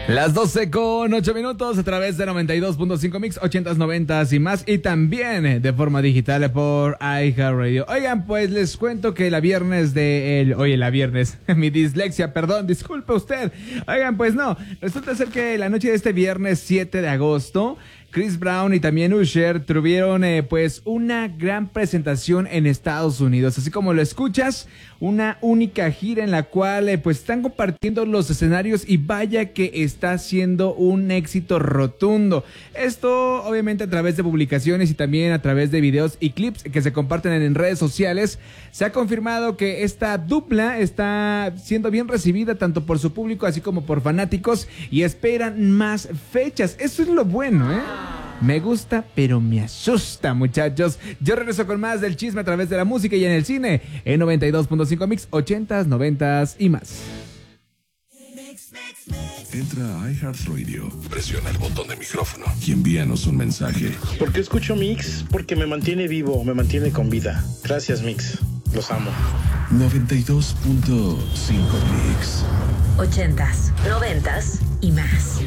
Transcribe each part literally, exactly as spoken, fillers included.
Las doce con ocho minutos a través de noventa y dos punto cinco Mix, ochentas, noventas y más, y también de forma digital por iHeartRadio. Oigan, pues les cuento que la viernes de el, oye, la viernes, mi dislexia, perdón, disculpe usted. Oigan, pues no, resulta ser que la noche de este viernes siete de agosto, Chris Brown y también Usher tuvieron eh, pues una gran presentación en Estados Unidos, así como lo escuchas, una única gira en la cual eh, pues están compartiendo los escenarios y vaya que está siendo un éxito rotundo. Esto obviamente a través de publicaciones y también a través de videos y clips que se comparten en redes sociales. Se ha confirmado que esta dupla está siendo bien recibida tanto por su público así como por fanáticos y esperan más fechas. Eso es lo bueno, ¿eh? Me gusta, pero me asusta, muchachos. Yo regreso con más del chisme a través de la música y en el cine en noventa y dos punto cinco Mix, ochentas, noventas y más. Entra a iHeartRadio, presiona el botón de micrófono y envíanos un mensaje. ¿Por qué escucho Mix? Porque me mantiene vivo, me mantiene con vida. Gracias, Mix. Los amo. noventa y dos punto cinco Mix. Ochentas, noventas y más.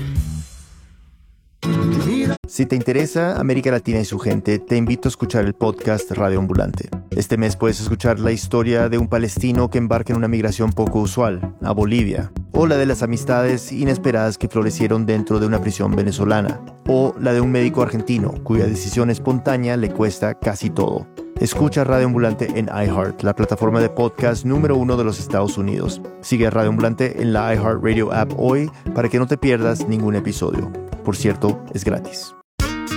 Si te interesa América Latina y su gente, te invito a escuchar el podcast Radio Ambulante. Este mes puedes escuchar la historia de un palestino que embarca en una migración poco usual, a Bolivia, o la de las amistades inesperadas que florecieron dentro de una prisión venezolana, o la de un médico argentino cuya decisión espontánea le cuesta casi todo. Escucha Radio Ambulante en iHeart, la plataforma de podcast número uno de los Estados Unidos. Sigue a Radio Ambulante en la iHeartRadio app hoy para que no te pierdas ningún episodio. Por cierto, es gratis.